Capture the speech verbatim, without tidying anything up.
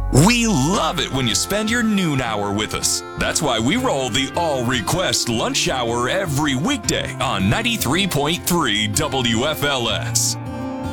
We love it when you spend your noon hour with us. That's why we roll the All Request Lunch Hour every weekday on ninety-three point three W F L S.